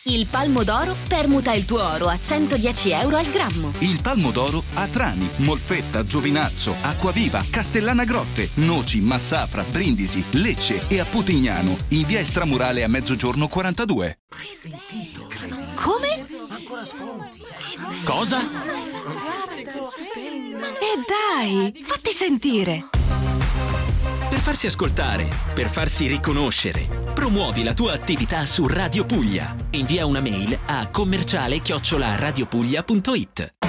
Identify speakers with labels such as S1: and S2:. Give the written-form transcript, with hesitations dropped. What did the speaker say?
S1: Il Palmo d'Oro permuta il tuo oro a 110 euro al grammo.
S2: Il Palmo d'Oro a Trani, Molfetta, Giovinazzo, Acquaviva, Castellana Grotte, Noci, Massafra, Brindisi, Lecce e a Putignano, in via Estramurale a Mezzogiorno 42.
S1: Come?
S3: Cosa?
S1: Dai, fatti sentire.
S3: Per farsi ascoltare, per farsi riconoscere, promuovi la tua attività su Radio Puglia. Invia una mail a commerciale@radiopuglia.it.